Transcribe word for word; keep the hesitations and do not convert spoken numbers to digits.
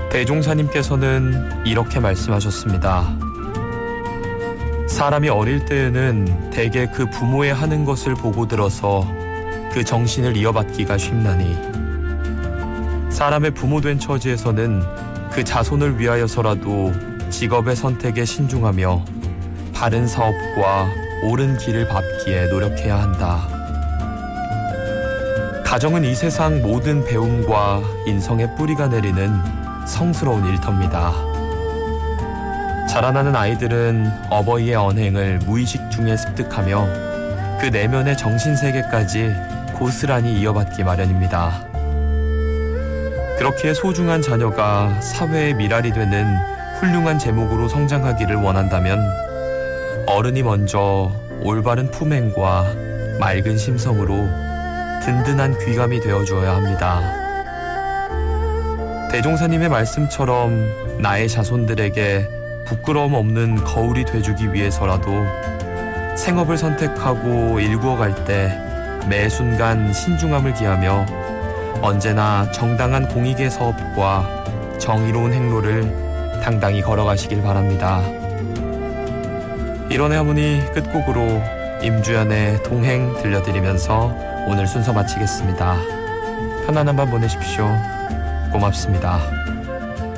대종사님께서는 이렇게 말씀하셨습니다. 사람이 어릴 때에는 대개 그 부모의 하는 것을 보고 들어서 그 정신을 이어받기가 쉽나니 사람의 부모된 처지에서는 그 자손을 위하여서라도 직업의 선택에 신중하며 바른 사업과 옳은 길을 밟기에 노력해야 한다. 가정은 이 세상 모든 배움과 인성의 뿌리가 내리는 성스러운 일터입니다. 자라나는 아이들은 어버이의 언행을 무의식 중에 습득하며 그 내면의 정신세계까지 고스란히 이어받기 마련입니다. 그렇게 소중한 자녀가 사회의 미랄이 되는 훌륭한 제목으로 성장하기를 원한다면 어른이 먼저 올바른 품행과 맑은 심성으로 든든한 귀감이 되어주어야 합니다. 대종사님의 말씀처럼 나의 자손들에게 부끄러움 없는 거울이 돼주기 위해서라도 생업을 선택하고 일구어갈 때 매 순간 신중함을 기하며 언제나 정당한 공익의 사업과 정의로운 행로를 당당히 걸어가시길 바랍니다. 일원의 하모니 끝곡으로 임주연의 동행 들려드리면서 오늘 순서 마치겠습니다. 편안한 밤 보내십시오. 고맙습니다.